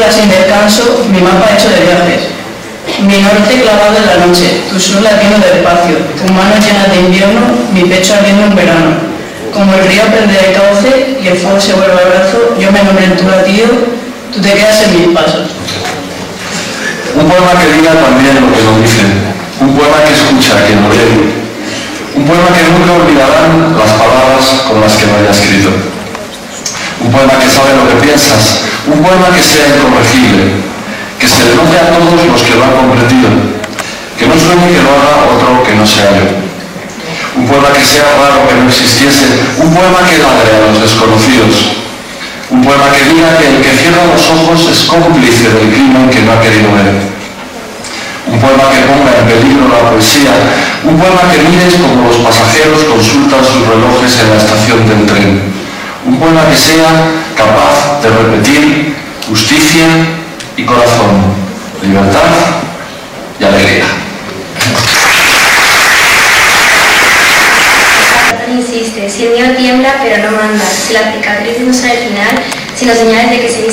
brújula sin descanso, mi mapa hecho de viajes. Mi norte clavado en la noche, tu sur latiendo despacio, tus manos llenas de invierno, mi pecho ardiendo en verano. Como el río prende el cauce y el fuego se vuelve abrazo, yo me nombro en tu latido, tú te quedas en mis pasos. Un poema que diga también lo que no dice, un poema que escucha a quien lo lee, un poema que nunca olvidarán las palabras con las que lo haya escrito, un poema que sabe lo que piensas, un poema que sea incorregible, que se le note a todos los que lo han comprendido, que no suene que lo haga otro que no sea yo. Un poema que sea raro que no existiese, un poema que ladre a los desconocidos, un poema que diga que el que cierra los ojos es cómplice del crimen que no ha querido ver. Un poema que ponga en peligro la poesía, un poema que mires como los pasajeros consultan sus relojes en la estación del tren. Un poema que sea capaz de repetir justicia y corazón, libertad y alegría. Insiste, si el mío tiembla pero no manda, si la cicatriz no sale al final, sino señales de que se